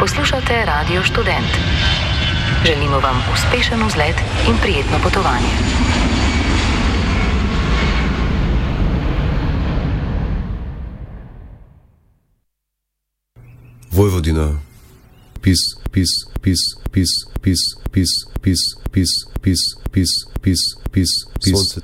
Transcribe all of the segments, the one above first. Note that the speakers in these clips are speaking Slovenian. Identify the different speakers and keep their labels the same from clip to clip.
Speaker 1: Poslušate Radio Študent. Želimo vam uspešen vzlet in prijetno potovanje.
Speaker 2: Vojvodina. Pis. Sonce.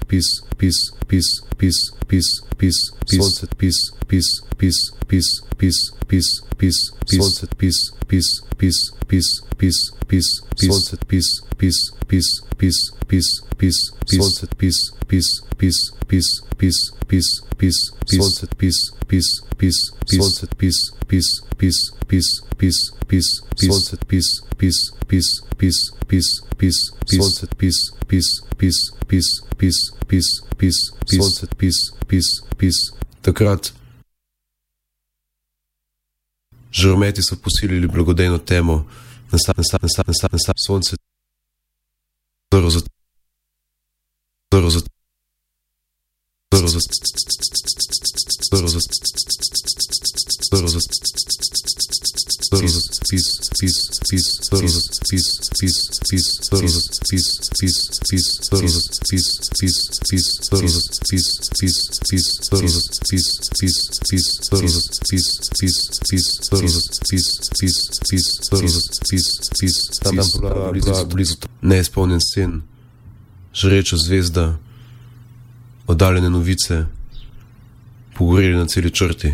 Speaker 2: Takrat žarometi so posilili blagodejno temo, sonce neizpolnjen sen, žreča zvezda, oddaljene novice, pogoreli na celi črti.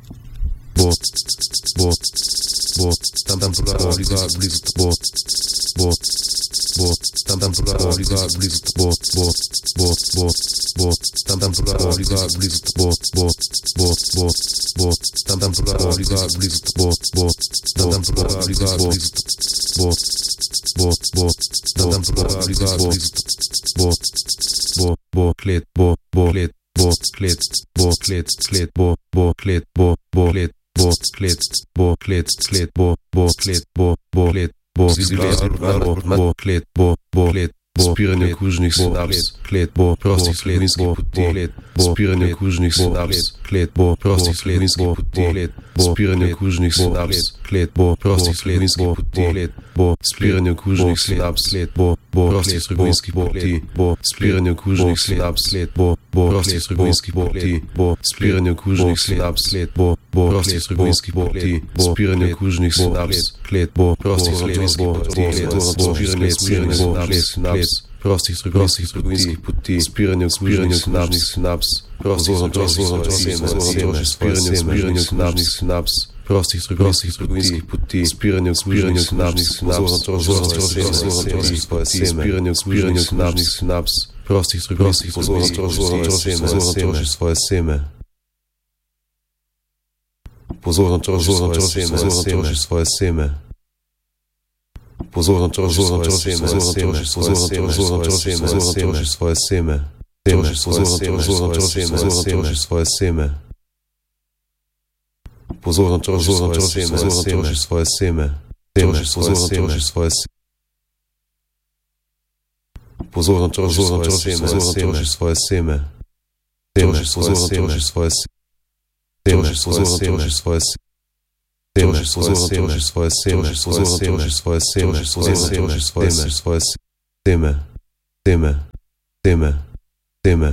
Speaker 2: Spiranje kužnih sinaps, prostih slovenskih poti, spiranje kužnih sinaps, prostih slovenskih poti, spiranje kužnih sinaps, prostih slovenskih poti, spiranje kužnih sinaps, prostih slovenskih poti, spiranje kužnih sinaps, prostih slovenskih poti, spiranje kužnih sinaps, prostih slovenskih poti, spiranje kužnih sinaps, prostih slovenskih poti, prostih trgovinskih poti, spiranje kužnih sinaps, spiranje kužnih sinaps, prostih trgovinskih poti, spiranje kužnih sinaps, spiranje kužnih sinaps, prostih trgovinskih poti, svoje seme. Pozorno troši svoje seme. Pozorno troši svoje seme. Svoje seme. Pozorno troši svoje seme. Pozorno troši svoje seme. Teme.